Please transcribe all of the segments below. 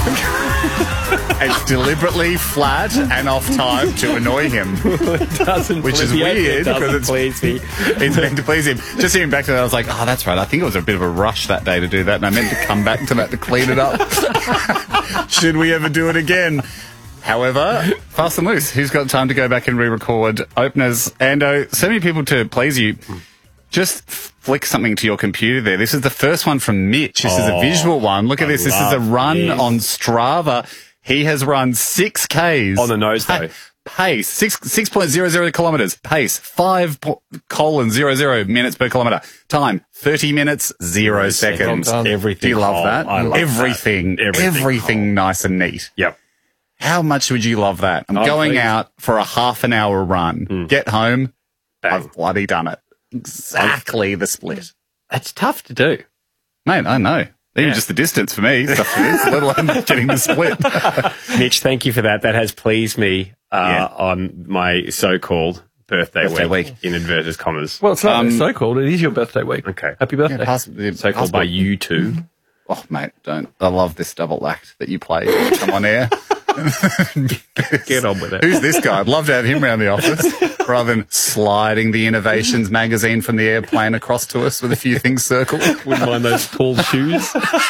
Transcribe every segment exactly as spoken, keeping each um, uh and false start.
It's deliberately flat and off time to annoy him. It doesn't Which is please- weird it doesn't because it's, please me. it's meant to please him. Just hearing back to that, I was like, oh, that's right. I think it was a bit of a rush that day to do that, and I meant to come back to that to clean it up. Should we ever do it again? However, fast and loose. Who's got time to go back and re-record openers? Ando, so many people to please you. Just flick something to your computer there. This is the first one from Mitch. This oh, is a visual one. Look at I this. This is a run this. on Strava. He has run six Ks. On the nose, though. Pace, six, six point zero zero kilometres. Pace, five po- colon zero zero minutes per kilometre. Time, thirty minutes, zero seconds. seconds. Everything. Do you love oh, that? I love everything, that. Everything. everything nice and neat. Yep. How much would you love that? I'm oh, going please. out for a half an hour run. Mm. Get home. Bang. I've bloody done it. Exactly the split. That's tough to do. Mate, I know. Even Yeah. just the distance for me, stuff for this, let alone getting the split. Mitch, thank you for that. That has pleased me uh, Yeah. on my so-called birthday, Birthday week, week. in inverted commas. Well, it's not Um, so-called. It is your birthday week. Okay. Happy birthday. Yeah, pass, the So-called by passport. you two. Oh, mate, don't. I love this double act that you play when you come on air. Get on with it. Who's this guy? I'd love to have him around the office rather than sliding the Innovations magazine from the airplane across to us with a few things circled. Wouldn't mind those tall shoes.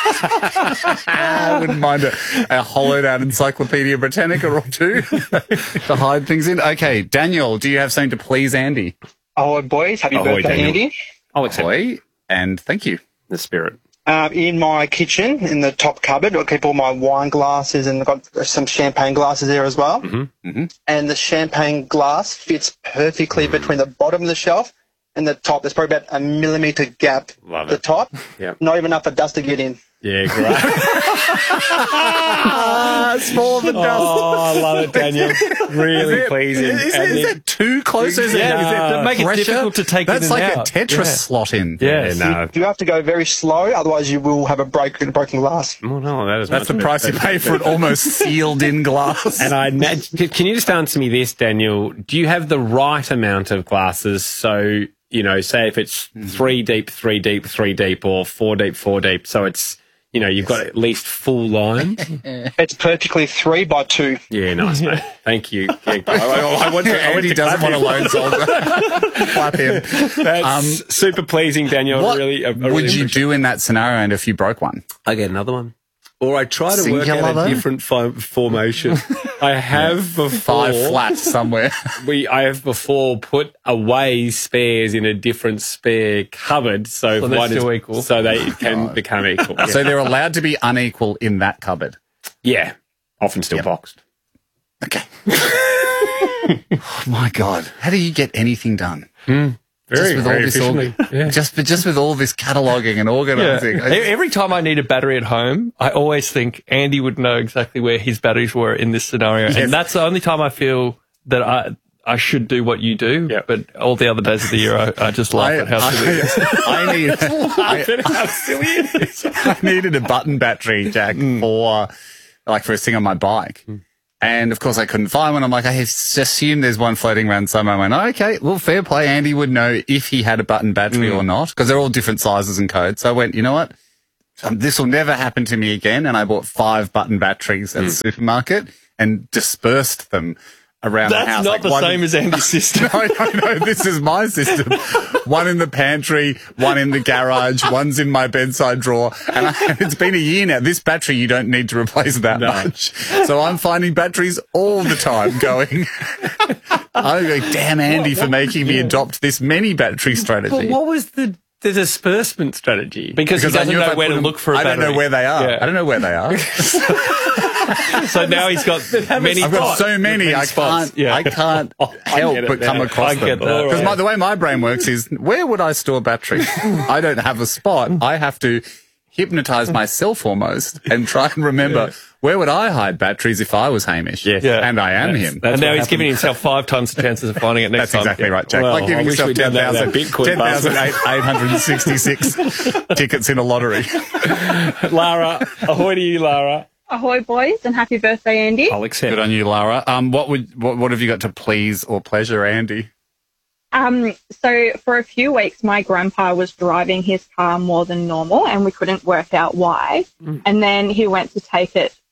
I wouldn't mind a, a hollowed out Encyclopedia Britannica or two to hide things in. Okay, Daniel, do you have something to please Andy? Ahoy, boys. Happy Ahoy, birthday, Daniel. Andy. I'll accept Boy, and thank you. the spirit. Um, in my kitchen, in the top cupboard, I keep all my wine glasses, and I've got some champagne glasses there as well. Mm-hmm. Mm-hmm. And the champagne glass fits perfectly between the bottom of the shelf and the top. There's probably about a millimetre gap Love at the it. top. Yep. Not even enough for dust to get in. Yeah, great. Small the dust. Oh, I love it, Daniel. Really pleasing. Is, And is it- it too close? Is it, Yeah, is it to make it pressure? difficult to take That's in like and a out. Tetris Yeah. slot in. Yeah. yeah, no. You have to go very slow, otherwise you will have a broken, broken glass. Oh, no, that is That's the much price you better. pay for an almost sealed in glass. And I imagine, can you just answer me this, Daniel? Do you have the right amount of glasses? So, you know, say if it's three deep, three deep, three deep, or four deep, four deep. So it's, you know, you've got at least full line. It's perfectly three by two. Yeah, nice, mate. Thank you. Yeah, I, I, I want to, I want Andy to doesn't clap want a him. lone soldier. Clap him. That's Um, super pleasing, Daniel. What really, I, I would really you do in that scenario and if you broke one? I get another one. Or I try to work Singular, out though? a different fo- formation. I have before Five flats somewhere. we I have before put away spares in a different spare cupboard, so, So if they're one is- still equal. so they can become equal. Yeah. So they're allowed to be unequal in that cupboard. yeah, often still Yep. boxed. Okay. Oh my God. How do you get anything done? Very, with very all this efficiently. org- Yeah. just, but just with all this cataloguing and Yeah. organising. E- Every time I need a battery at home, I always think Andy would know exactly where his batteries were in this scenario. Yes. And that's the only time I feel that I I should do what you do. Yep. But all the other days of the year, I, I just laugh I, at how silly it is. I, I need, I, How silly it is. I needed a button battery, Jack, for like for a thing on my bike. And of course I couldn't find one. I'm like, I assume there's one floating around somewhere. I went, oh, okay, well, fair play. Andy would know if he had a button battery or not, because they're all different sizes and codes. So I went, you know what? Um, this will never happen to me again. And I bought five button batteries at the supermarket and dispersed them around the house. That's not Like the one- same as Andy's system. No, no, no. This is my system. One in the pantry, one in the garage, one's in my bedside drawer. And I, it's been a year now. This battery you don't need to replace that No. much. So I'm finding batteries all the time going. I go, damn Andy for making me adopt this many battery strategy. But what was the, the disbursement strategy? Because, Because he I doesn't knew if know I where put to them- look for a I don't battery. know where they are. Yeah. I don't know where they are. So now he's got many I've got spots. so many, Many I spots. can't, Yeah. I can't I help get it but come now. across I get them. that. Because Alright. the way my brain works is, where would I store batteries? I don't have a spot. I have to hypnotize myself almost and try and remember, where would I hide batteries if I was Hamish? Yes. Yeah. And I am That's- him. that's and now what he's giving happened. himself five times the chances of finding it next That's time. exactly right, Jack. Well, like I giving wish yourself we'd done ten that thousand with that Bitcoin ten thousand eight hundred sixty-six tickets in a lottery. Lara, ahoy to you, Lara. Ahoy, boys, and happy birthday, Andy. I'll accept. Good on you, Lara. Um, what would what, what have you got to please or pleasure Andy? Um, so for a few weeks, my grandpa was driving his car more than normal, and we couldn't work out why. And then he went to take it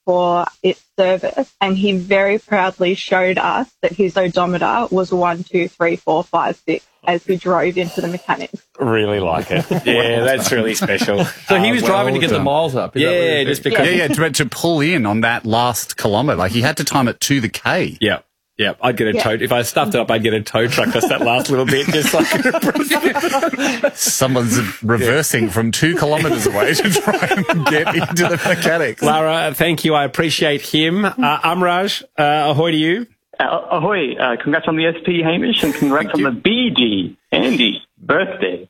for its service, and he very proudly showed us that his odometer was one, two, three, four, five, six as he drove into the mechanics. Really like it. Yeah, that's really special. So he was Uh, driving to well get the done. miles up. Is that what Yeah, it is? just because. Yeah, yeah, to, to pull in on that last kilometre. Like, he had to time it to the K. Yeah. Yeah, I'd get a Yeah. tow. If I stuffed it up, I'd get a tow truck just that last little bit, just like. Someone's reversing from two kilometres away to try and get into the mechanics. Lara, thank you. I appreciate him. Uh, Amraj, uh, ahoy to you. Uh, ahoy, uh, congrats on the S P, Hamish, and congrats on the B G, Andy, birthday.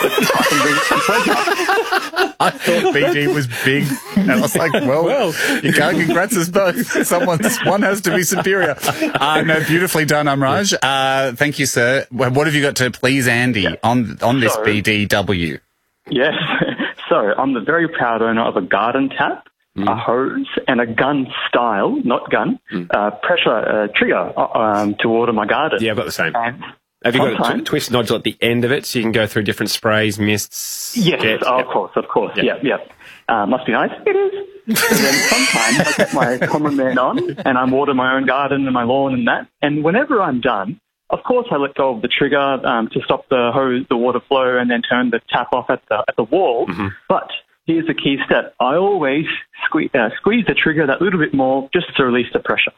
I thought B G was big, and I was like, well, Well. you can't congrats us both. Someone's, one has to be superior. Uh, no, beautifully done, Amraj. Uh, thank you, sir. Well, what have you got to please Andy on on this So- B D W? Yes, so I'm the very proud owner of a garden tap, a hose, and a gun style, not gun, uh, pressure uh, trigger uh, um, to water my garden. Yeah, I've got the same. And Have you got a sometimes- tw- twist nodule at the end of it so you can go through different sprays, mists? Yes, jet? oh, Yep. of course, of course. Yeah. Yeah, yeah. Uh, must be nice. It is. And then sometimes I get my common man on and I water my own garden and my lawn and that. And whenever I'm done, of course I let go of the trigger um, to stop the hose, the water flow, and then turn the tap off at the at the wall. Mm-hmm. But here's the key step: I always squeeze, uh, squeeze the trigger that little bit more just to release the pressure.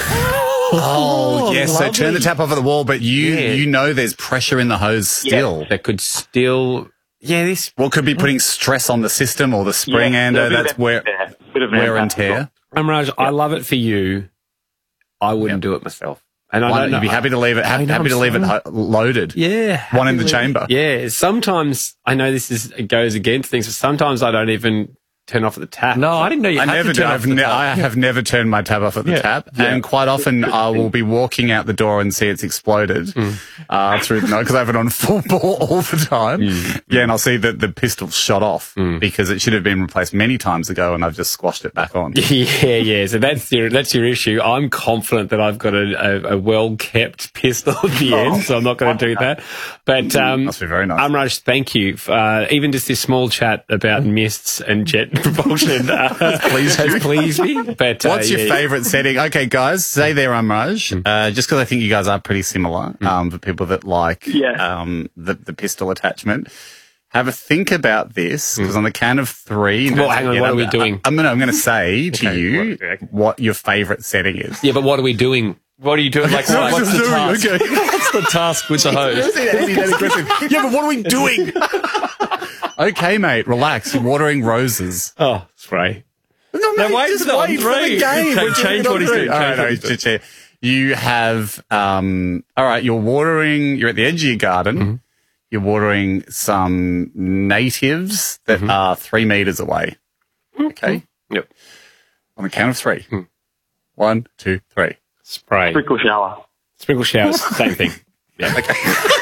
Oh, yes. So turn the tap off at the wall, but you Yeah. you know there's pressure in the hose still. That could still. Yeah, this. What could be putting stress on the system or the spring Yeah, ender? a bit of That's where there, bit of an wear and impact as well. tear. Amraj, I love it for you. I wouldn't do it myself. And I Why don't don't you know. be happy to leave it? I Happy, know, happy to I'm leave it sorry. ho- loaded. Yeah. One in the happily. chamber. Yeah. Sometimes, I know this is it goes against things, but sometimes I don't even turn off the tap. No, I didn't know you I had never to do. turn I've off the ne- tap. I have never turned my tap off at the Yeah. tap, Yeah. and quite often I will be walking out the door and see it's exploded uh, through the night because I have it on full ball all the time. Yeah, and I'll see that the pistol shot off because it should have been replaced many times ago, and I've just squashed it back on. Yeah, yeah. So that's your that's your issue. I'm confident that I've got a, a, a well kept pistol at the end, so I'm not going to do that. But um, Must be very nice. Amraj, thank you. Uh, even just this small chat about mists and jet propulsion uh, Pleased has you. pleased me. But uh, What's your yeah. favourite setting? Okay, guys, stay there, Amraj. Uh, just because I think you guys are pretty similar um, for people that like Yeah. um, the, the pistol attachment. Have a think about this because on the count of three. Well, hang on, Yeah, what are I'm- we doing? I'm going to I'm going to say to Okay, you what- okay. what your favourite setting is. Yeah, but what are we doing? What are you doing? Like, No, what- what's just the doing, task? okay. What's the task with the hose? Yeah, but what are we doing? Okay, mate, relax. You're watering roses. Oh, spray. No, No, mate, wait just for the wait for the three. game. Okay, We're doing change it on what he's three. doing, All change right, what no, he's doing. just, yeah. You have, um, all right, you're watering, you're at the edge of your garden. Mm-hmm. You're watering some natives that Mm-hmm. are three meters away. Okay. Yep. On the count of three. Hmm. One, two, three. Spray. Sprinkle shower. Sprinkle showers, same thing. Yeah. Okay.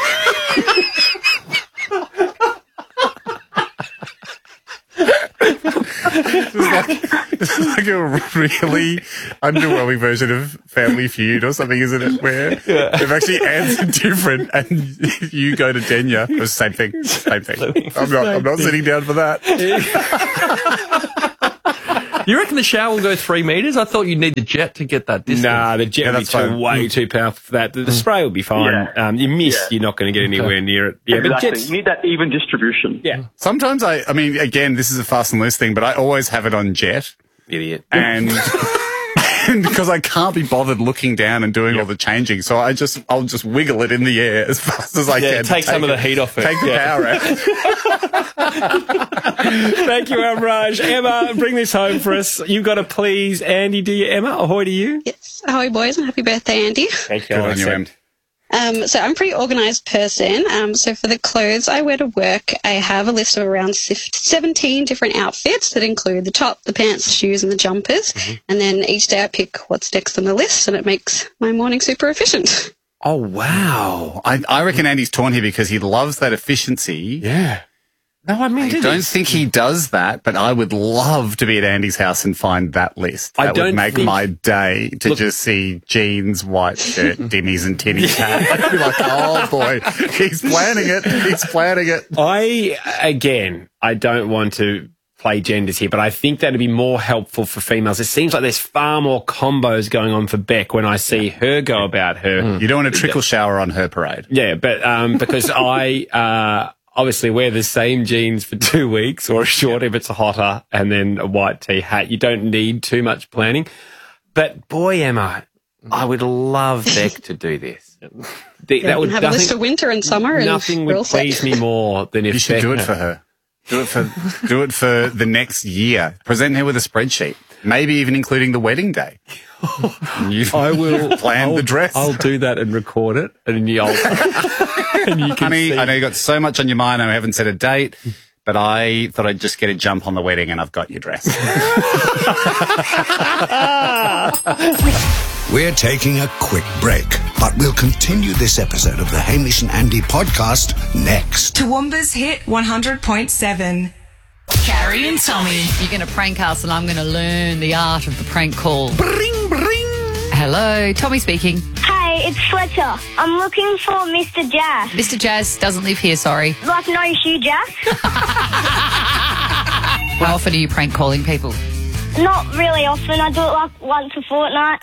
This is like, this is like a really underwhelming version of Family Feud or something, isn't it? Where they've actually answered different, and you go to Denya. It was the same thing. Same thing. I'm not. I'm not sitting down for that. You reckon the shower will go three meters? I thought you'd need the jet to get that distance. Nah, the jet Yeah, would be that's too, fine. way too powerful for that. The, the spray will be fine. Yeah. Um, you miss, Yeah. you're not going to get anywhere near it. Yeah, but Exactly. jets. You need that even distribution. Yeah. Sometimes I. I mean, again, this is a fast and loose thing, but I always have it on jet, Idiot. and. And because I can't be bothered looking down and doing all the changing, so I just I'll just wiggle it in the air as fast as I Yeah, can. take some of it- the heat off it. Take the Yeah. power out. Thank you, Amraj. Emma, bring this home for us. You've got to please Andy, do you, Emma? Ahoy to you. Yes. Ahoy, boys, and happy birthday, Andy. Thank you. Good on you, Em. Um, so I'm a pretty organised person. Um, so for the clothes I wear to work, I have a list of around seventeen different outfits that include the top, the pants, the shoes, and the jumpers. And then each day I pick what's next on the list, and it makes my morning super efficient. Oh, wow. I, I reckon Andy's torn here because he loves that efficiency. Yeah. No, I mean, I it don't is. think he does that, but I would love to be at Andy's house and find that list. I That don't would make think- my day to Look- just see jeans, white shirt, dimmies, and tinny hat. I'd be like, oh boy, he's planning it. He's planning it. I, again, I don't want to play genders here, but I think that'd be more helpful for females. It seems like there's far more combos going on for Beck when I see her go about her. You don't want to trickle shower on her parade. Yeah, but um, because I uh, obviously wear the same jeans for two weeks or a short if it's hotter, and then a white tee hat. You don't need too much planning. But boy, Emma, I would love Beck to do this. The, that would Have a list for winter and summer. And nothing we're all would set. please me more than if You should Beck, do it for her. Do it for do it for the next year. Present her with a spreadsheet, maybe even including the wedding day. You I will plan I'll, the dress. I'll do that and record it, and you'll. and you can Honey, see. I know you got so much on your mind. I haven't set a date, but I thought I'd just get a jump on the wedding, and I've got your dress. We're taking a quick break, but we'll continue this episode of the Hamish and Andy podcast next. Toowoomba's hit one hundred point seven. Carrie and Tommy. You're going to prank us and I'm going to learn the art of the prank call. Bring, bring. Hello, Tommy speaking. Hey, it's Fletcher. I'm looking for Mister Jazz. Mister Jazz doesn't live here, sorry. Like no issue, Jazz? How often are you prank calling people? Not really often. I do it like once a fortnight.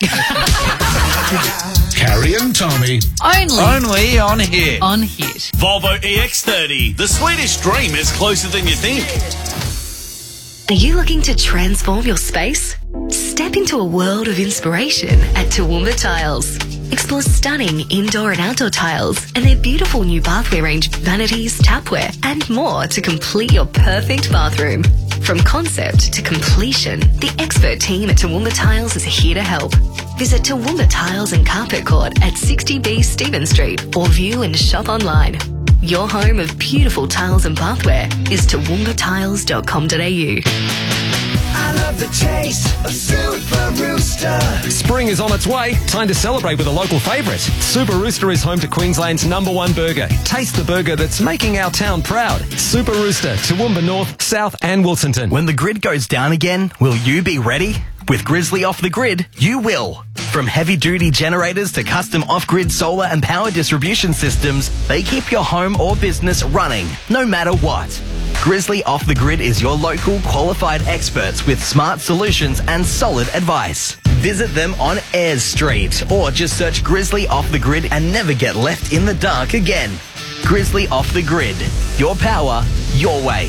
Carrie and Tommy. Only. Only on Hit. On Hit. Volvo E X thirty. The Swedish dream is closer than you think. Are you looking to transform your space? Step into a world of inspiration at Toowoomba Tiles. Explore stunning indoor and outdoor tiles and their beautiful new bathware range, vanities, tapware, and more to complete your perfect bathroom. From concept to completion, the expert team at Toowoomba Tiles is here to help. Visit Toowoomba Tiles and Carpet Court at sixty B Stephen Street or view and shop online. Your home of beautiful tiles and bathware is toowoomba tiles dot com dot a u. I love the taste of Super Rooster. Spring is on its way. Time to celebrate with a local favourite. Super Rooster is home to Queensland's number one burger. Taste the burger that's making our town proud. Super Rooster, Toowoomba North, South and Wilsonton. When the grid goes down again, will you be ready? With Grizzly Off the Grid, you will. From heavy-duty generators to custom off-grid solar and power distribution systems, they keep your home or business running, no matter what. Grizzly Off the Grid is your local qualified experts with smart solutions and solid advice. Visit them on Ayres Street or just search Grizzly Off the Grid and never get left in the dark again. Grizzly Off the Grid. Your power, your way.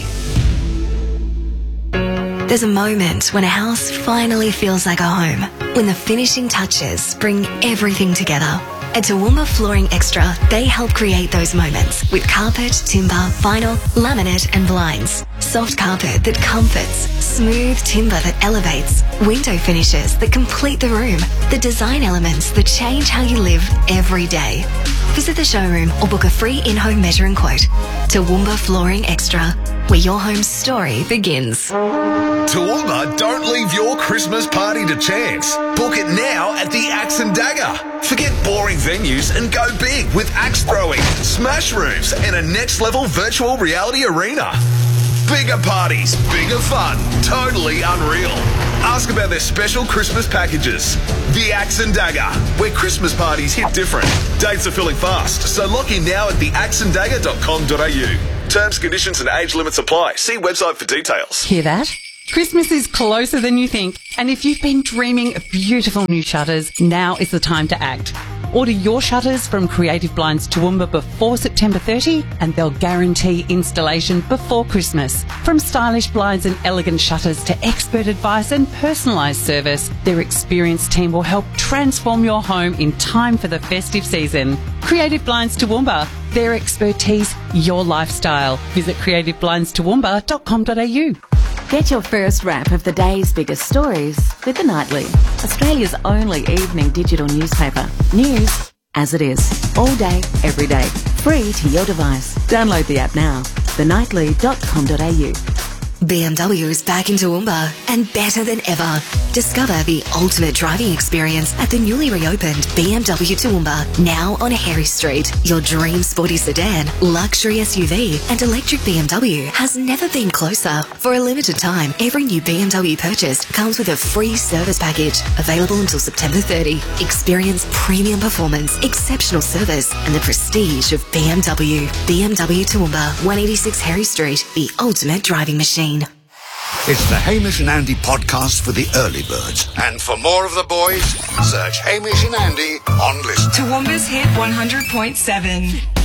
There's a moment when a house finally feels like a home. When the finishing touches bring everything together. At Toowoomba Flooring Extra, they help create those moments with carpet, timber, vinyl, laminate and blinds. Soft carpet that comforts, smooth timber that elevates, window finishes that complete the room, the design elements that change how you live every day. Visit the showroom or book a free in-home measuring quote. Toowoomba Flooring Extra, where your home's story begins. Toowoomba, don't leave your Christmas party to chance. Book it now at the Axe and Dagger. Forget boring venues and go big with axe throwing, smash rooms, and a next-level virtual reality arena. Bigger parties, bigger fun, totally unreal. Ask about their special Christmas packages. The Axe and Dagger, where Christmas parties hit different. Dates are filling fast, so lock in now at the axe and dagger dot com dot a u. Terms, conditions and age limits apply. See website for details. Hear that? Christmas is closer than you think, and if you've been dreaming of beautiful new shutters, now is the time to act. Order your shutters from Creative Blinds Toowoomba before September thirtieth, and they'll guarantee installation before Christmas. From stylish blinds and elegant shutters to expert advice and personalised service, their experienced team will help transform your home in time for the festive season. Creative Blinds Toowoomba, their expertise, your lifestyle. Visit creative blinds toowoomba dot com dot a u. Get your first wrap of the day's biggest stories with The Nightly, Australia's only evening digital newspaper. News as it is, all day, every day, free to your device. Download the app now, the nightly dot com dot a u. B M W is back in Toowoomba and better than ever. Discover the ultimate driving experience at the newly reopened B M W Toowoomba, now on Harry Street. Your dream sporty sedan, luxury S U V and electric B M W has never been closer. For a limited time, every new B M W purchased comes with a free service package, available until September thirtieth. Experience premium performance, exceptional service and the prestige of B M W. B M W Toowoomba, one eighty-six Harry Street, the ultimate driving machine. It's the Hamish and Andy podcast for the early birds. And for more of the boys, search Hamish and Andy on Listen. Toowoomba's Hit one hundred point seven.